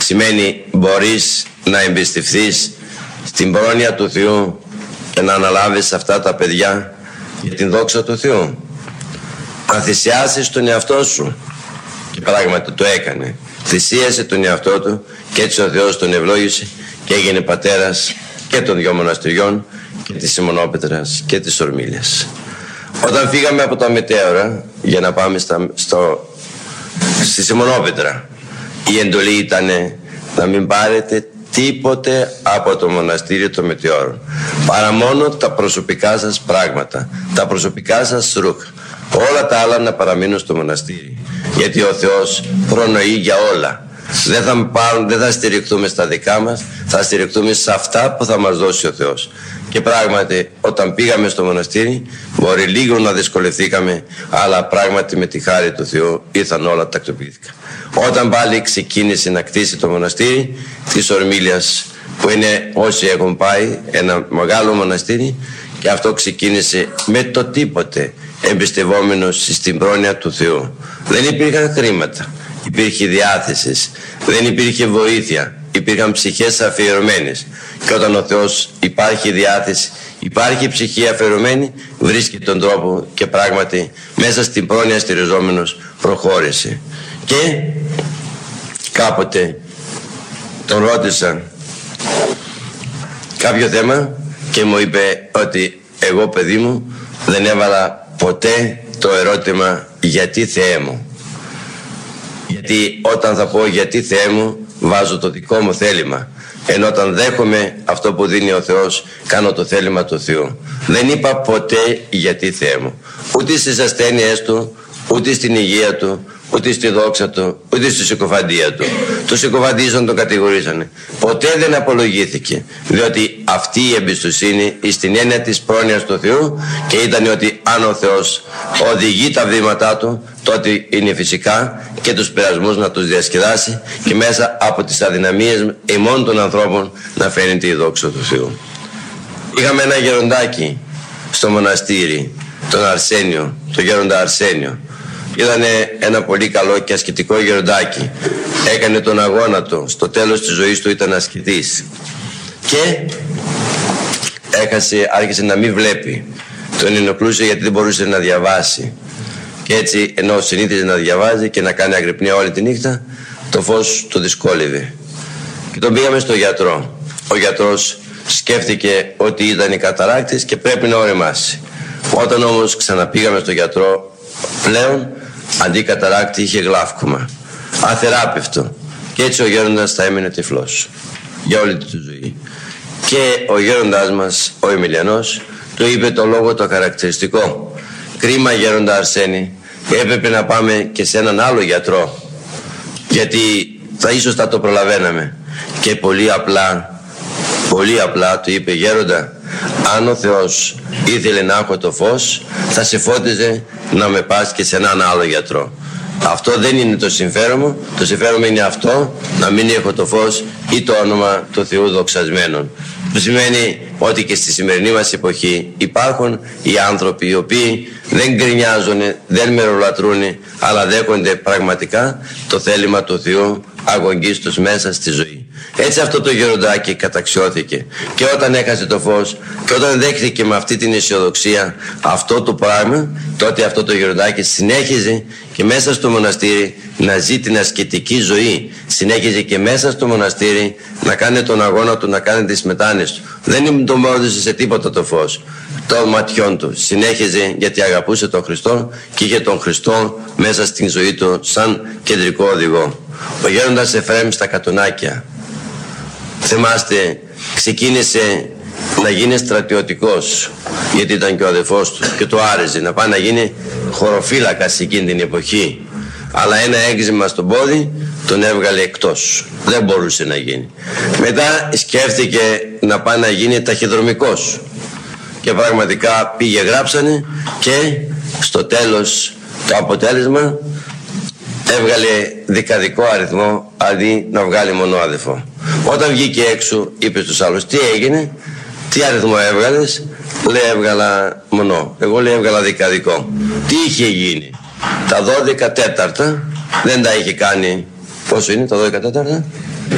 Σημαίνει μπορείς να εμπιστευθείς στην πρόνοια του Θεού και να αναλάβεις αυτά τα παιδιά για την δόξα του Θεού. Να θυσιάσεις τον εαυτό σου. Και πράγματι το έκανε. Θυσίασε τον εαυτό του και έτσι ο Θεός τον ευλόγησε και έγινε πατέρας και των δυο μοναστηριών και της Σιμωνόπετρας και της Ορμήλιας. Όταν φύγαμε από τα Μετέωρα για να πάμε στη Σιμωνόπετρα, η εντολή ήταν να μην πάρετε τίποτε από το μοναστήριο των Μετεώρων παρά μόνο τα προσωπικά σας πράγματα, τα προσωπικά σας ρούχα. Όλα τα άλλα να παραμείνουν στο μοναστήρι, γιατί ο Θεός προνοεί για όλα. Δεν θα στηριχτούμε στα δικά μας, θα στηριχτούμε σε αυτά που θα μας δώσει ο Θεός. Και πράγματι όταν πήγαμε στο μοναστήρι μπορεί λίγο να δυσκολευθήκαμε, αλλά πράγματι με τη χάρη του Θεού ήρθαν όλα, τακτοποιήθηκαν. Όταν πάλι ξεκίνησε να κτίσει το μοναστήρι της Ορμήλιας, που είναι, όσοι έχουν πάει, ένα μεγάλο μοναστήρι, και αυτό ξεκίνησε με το τίποτε, εμπιστευόμενος στην πρόνοια του Θεού. Δεν υπήρχαν χρήματα, υπήρχε διάθεση, δεν υπήρχε βοήθεια, υπήρχαν ψυχές αφιερωμένες. Και όταν ο Θεός υπάρχει διάθεση, υπάρχει ψυχή αφιερωμένη, βρίσκει τον τρόπο και πράγματι μέσα στην πρόνοια στηριζόμενος προχώρησε. Και κάποτε τον ρώτησα κάποιο θέμα και μου είπε ότι εγώ, παιδί μου, δεν έβαλα ποτέ το ερώτημα γιατί Θεέ μου. Γιατί όταν θα πω γιατί Θεέ μου, βάζω το δικό μου θέλημα. Ενώ όταν δέχομαι αυτό που δίνει ο Θεός, κάνω το θέλημα του Θεού. Δεν είπα ποτέ γιατί Θεέ μου. Ούτε στις ασθένειές του, ούτε στην υγεία του, ούτε στη δόξα του, ούτε στη συκοφαντία του. Το συκοφαντήσαν, τον κατηγορήσανε. Ποτέ δεν απολογήθηκε, διότι αυτή η εμπιστοσύνη στην έννοια της πρόνοιας του Θεού, και ήταν ότι αν ο Θεός οδηγεί τα βήματά του, τότε είναι φυσικά και τους πειρασμούς να τους διασκεδάσει και μέσα από τις αδυναμίες ημών των ανθρώπων να φαίνεται η δόξα του Θεού. Είχαμε ένα γεροντάκι στο μοναστήρι, τον Αρσένιο, τον γέροντα Αρσένιο. Ήταν ένα πολύ καλό και ασκητικό γεροντάκι. Έκανε τον αγώνα του. Στο τέλος της ζωής του ήταν ασκητής. Και άρχισε να μην βλέπει. Τον ενοχλούσε γιατί δεν μπορούσε να διαβάσει. Και έτσι, ενώ συνήθιζε να διαβάζει και να κάνει αγρυπνία όλη τη νύχτα, το φως του δυσκόλευε. Και τον πήγαμε στο γιατρό. Ο γιατρός σκέφτηκε ότι ήταν η καταράκτης και πρέπει να οριμάσει. Όταν όμως ξαναπήγαμε στο γιατρό, πλέον αντί καταράκτη είχε γλαύκωμα, αθεράπευτο, και έτσι ο γέροντας θα έμεινε τυφλός για όλη τη ζωή. Και ο γέροντας μας, ο Εμιλιανός, του είπε το λόγο το χαρακτηριστικό: κρίμα, γέροντα Αρσένη, έπρεπε να πάμε και σε έναν άλλο γιατρό, γιατί ίσως θα το προλαβαίναμε. Και πολύ απλά του είπε: γέροντα, αν ο Θεός ήθελε να έχω το φως, θα σε φώτιζε να με πας και σε έναν άλλο γιατρό. Αυτό δεν είναι το συμφέρον μου. Το συμφέρον μου είναι αυτό, να μην έχω το φως ή το όνομα του Θεού δοξασμένον. Που σημαίνει ότι και στη σημερινή μας εποχή υπάρχουν οι άνθρωποι οι οποίοι δεν γκρινιάζουν, δεν μερολατρούν, αλλά δέχονται πραγματικά το θέλημα του Θεού αγωνγίστως μέσα στη ζωή. Έτσι αυτό το γεροντάκι καταξιώθηκε, και όταν έχασε το φως και όταν δέχθηκε με αυτή την αισιοδοξία αυτό το πράγμα, τότε αυτό το γεροντάκι συνέχιζε και μέσα στο μοναστήρι να ζει την ασκητική ζωή. Συνέχιζε και μέσα στο μοναστήρι να κάνει τον αγώνα του, να κάνει τις μετάνοιες του. Δεν τον μόρδισε σε τίποτα το φως των ματιών του. Συνέχιζε γιατί αγαπούσε τον Χριστό και είχε τον Χριστό μέσα στην ζωή του σαν κεντρικό οδηγό. Ο γέροντας Εφραίμ στα Κατουνάκια, θυμάστε, ξεκίνησε να γίνει στρατιωτικός, γιατί ήταν και ο αδελφός του και του άρεσε να πάει να γίνει χωροφύλακας εκείνη την εποχή. Αλλά ένα έγκλημα στο πόδι τον έβγαλε εκτός. Δεν μπορούσε να γίνει. Μετά σκέφτηκε να πάει να γίνει ταχυδρομικός. Και πραγματικά πήγε, γράψανε, και στο τέλος το αποτέλεσμα έβγαλε δικαδικό αριθμό αντί να βγάλει μονοάδελφο. Όταν βγήκε έξω είπε στους άλλους: τι έγινε, τι αριθμό έβγαλες? Λέει: έβγαλα μονό. Εγώ, λέει, έβγαλα δικαδικό. Τι είχε γίνει? Τα 12 τέταρτα δεν τα είχε κάνει. Πόσο είναι τα 12 τέταρτα?